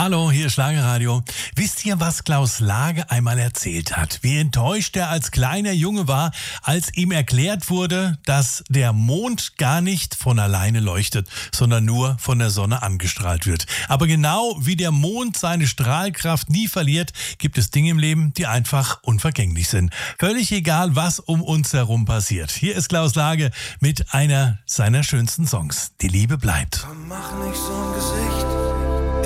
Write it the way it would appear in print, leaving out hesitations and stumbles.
Hallo, hier ist Schlagerradio. Wisst ihr, was Klaus Lage einmal erzählt hat? Wie enttäuscht er als kleiner Junge war, als ihm erklärt wurde, dass der Mond gar nicht von alleine leuchtet, sondern nur von der Sonne angestrahlt wird. Aber genau wie der Mond seine Strahlkraft nie verliert, gibt es Dinge im Leben, die einfach unvergänglich sind. Völlig egal, was um uns herum passiert. Hier ist Klaus Lage mit einer seiner schönsten Songs. Die Liebe bleibt. Komm, mach nicht so ein Gesicht.